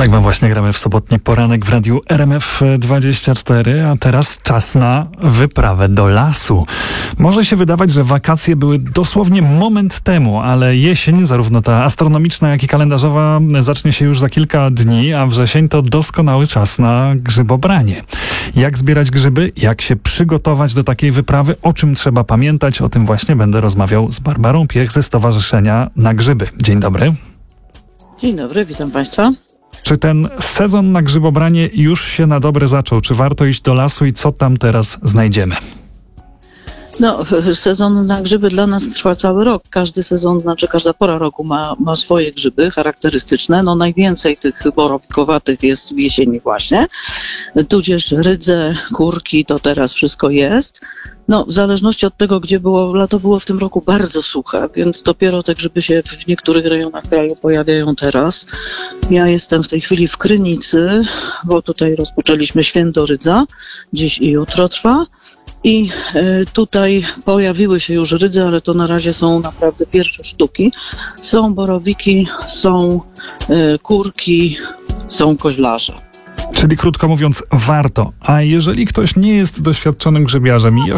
Tak wam właśnie gramy w sobotni poranek w radiu RMF24, a teraz czas na wyprawę do lasu. Może się wydawać, że wakacje były dosłownie moment temu, ale jesień, zarówno ta astronomiczna, jak i kalendarzowa, zacznie się już za kilka dni, a wrzesień to doskonały czas na grzybobranie. Jak zbierać grzyby, jak się przygotować do takiej wyprawy, o czym trzeba pamiętać, o tym właśnie będę rozmawiał z Barbarą Piech ze Stowarzyszenia Na Grzyby. Dzień dobry. Dzień dobry, witam Państwa. Czy ten sezon na grzybobranie już się na dobre zaczął? Czy warto iść do lasu i co tam teraz znajdziemy? No, sezon na grzyby dla nas trwa cały rok. Każdy sezon, każda pora roku ma swoje grzyby charakterystyczne. No najwięcej tych borowikowatych jest w jesieni właśnie. Tudzież rydze, kurki, to teraz wszystko jest. No, w zależności od tego, gdzie było, lato było w tym roku bardzo suche, więc dopiero te grzyby się w niektórych rejonach kraju pojawiają teraz. Ja jestem w tej chwili w Krynicy, bo tutaj rozpoczęliśmy święto rydza. Dziś i jutro trwa. I tutaj pojawiły się już rydze, ale to na razie są naprawdę pierwsze sztuki. Są borowiki, są kurki, są koźlarze. Czyli krótko mówiąc, warto. A jeżeli ktoś nie jest doświadczonym grzybiarzem i